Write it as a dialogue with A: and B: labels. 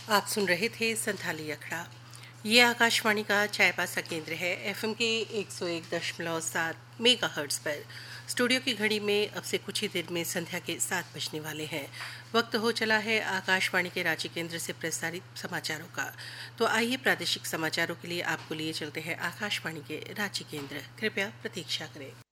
A: आप सुन रहे थे संथाली अखड़ा। ये आकाशवाणी का चायपासा केंद्र है, एफएम के 101.7 मेगाहर्ट्ज पर। स्टूडियो की घड़ी में अब से कुछ ही देर में संध्या के 7 बजने वाले हैं। वक्त हो चला है आकाशवाणी के रांची केंद्र से प्रसारित समाचारों का। तो आइए प्रादेशिक समाचारों के लिए आपको लिए चलते हैं आकाशवाणी के रांची केंद्र। कृपया प्रतीक्षा करें।